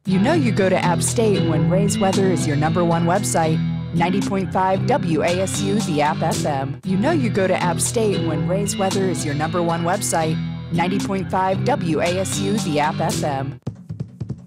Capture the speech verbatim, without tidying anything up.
You know you go to App State when Ray's Weather is your number one website. ninety point five W A S U, the App F M. You know you go to App State when Ray's Weather is your number one website. ninety point five W A S U, the App F M.